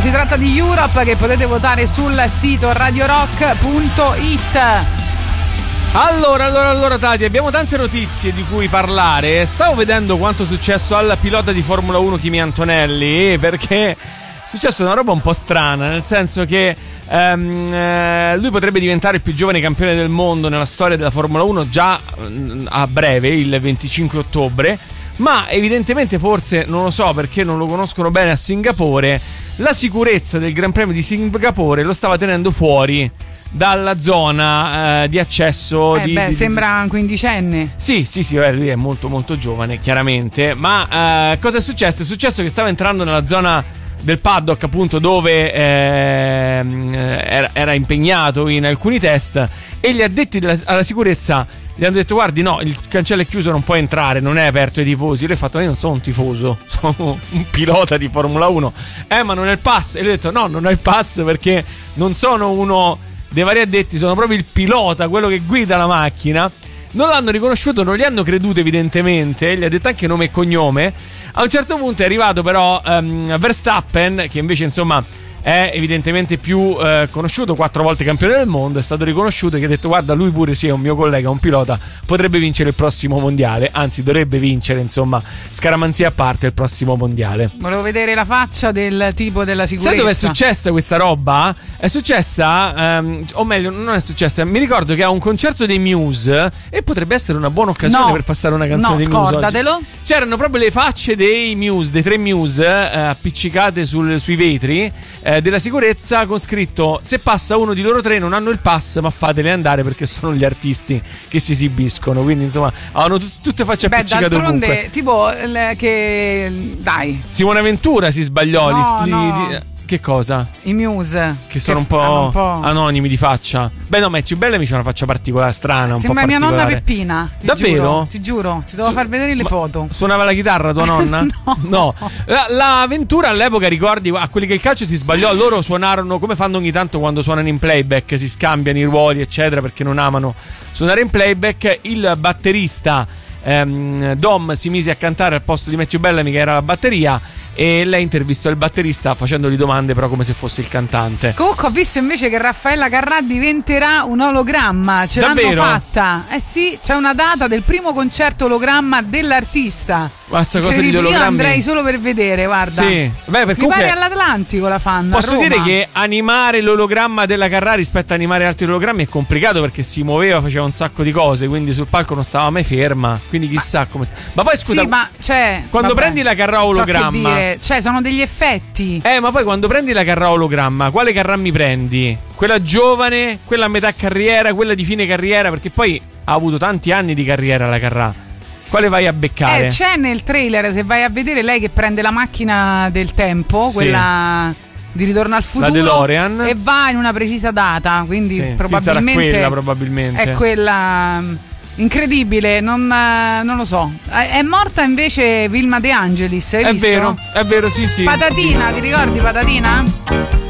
si tratta di Europe, che potete votare sul sito radiorock.it. Allora Tati, abbiamo tante notizie di cui parlare. Stavo vedendo quanto è successo al pilota di Formula 1 Kimi Antonelli, perché è successa una roba un po' strana, nel senso che lui potrebbe diventare il più giovane campione del mondo nella storia della Formula 1 già a breve, il 25 ottobre, ma evidentemente, forse, non lo so perché non lo conoscono bene a Singapore, la sicurezza del Gran Premio di Singapore lo stava tenendo fuori dalla zona di accesso. Sembra un quindicenne. Sì, lui è molto molto giovane, chiaramente. Ma cosa è successo? È successo che stava entrando nella zona del paddock, appunto, dove era impegnato in alcuni test, e gli addetti alla sicurezza gli hanno detto: guardi, no, il cancello è chiuso, non può entrare, non è aperto ai tifosi. Lui ha fatto: io non sono un tifoso, sono un pilota di Formula 1. Ma non è il pass. E lui ha detto: no, non ho il pass perché non sono uno dei vari addetti, sono proprio il pilota, quello che guida la macchina. Non l'hanno riconosciuto, non gli hanno creduto evidentemente, gli ha detto anche nome e cognome. A un certo punto è arrivato però Verstappen, che invece insomma è evidentemente più conosciuto, 4 volte campione del mondo, è stato riconosciuto, che ha detto: guarda, lui pure sì, è un mio collega, un pilota, potrebbe vincere il prossimo mondiale, anzi dovrebbe vincere, insomma, scaramanzia a parte, il prossimo mondiale. Volevo vedere la faccia del tipo della sicurezza. Sai dove è successa questa roba? È successa, o meglio, non è successa, mi ricordo che a un concerto dei Muse, e potrebbe essere una buona occasione per passare una canzone dei Muse. Scordatelo. Oggi c'erano proprio le facce dei Muse, dei 3 Muse, appiccicate sui vetri della sicurezza, con scritto: se passa uno di loro 3 non hanno il pass, ma fateli andare perché sono gli artisti che si esibiscono. Quindi insomma hanno tutte facce appiccicate ovunque. Tipo dai, Simona Ventura si sbagliò. Che cosa? I Muse, che sono un po' anonimi di faccia. Beh, no, Matthew Bellamy c'ha una faccia particolare, strana, un sembra po' mia particolare. nonna Peppina. Davvero? Ti giuro, ti devo far vedere le foto. Suonava la chitarra tua nonna? No. La Ventura all'epoca, ricordi, a quelli che il calcio si sbagliò, loro suonarono come fanno ogni tanto quando suonano in playback, si scambiano i ruoli eccetera, perché non amano suonare in playback. Il batterista Dom si mise a cantare al posto di Matthew Bellamy, che era la batteria, e lei intervistò il batterista facendogli domande però come se fosse il cantante. Comunque ho visto invece che Raffaella Carrà diventerà un ologramma. Ce Davvero? l'hanno fatta. Sì, c'è una data del primo concerto ologramma dell'artista. Questa cosa di ologrammi, io andrei solo per vedere, guarda. Sì. Beh, mi pare all'Atlantico la fanno. Posso dire che animare l'ologramma della Carrà rispetto a animare altri ologrammi è complicato, perché si muoveva, faceva un sacco di cose, quindi sul palco non stava mai ferma, quindi chissà come. Ma poi scusa, quando prendi la Carrà ologramma, sono degli effetti. Ma poi quando prendi la Carrà ologramma, quale Carrà mi prendi? Quella giovane, quella a metà carriera, quella di fine carriera? Perché poi ha avuto tanti anni di carriera la Carrà. Quale vai a beccare? C'è nel trailer, se vai a vedere, lei che prende la macchina del tempo, quella di Ritorno al Futuro, la DeLorean, e va in una precisa data, quindi probabilmente è quella. Incredibile, non lo so. È morta invece Vilma De Angelis, hai visto? È vero, sì. Patatina, ti ricordi Patatina?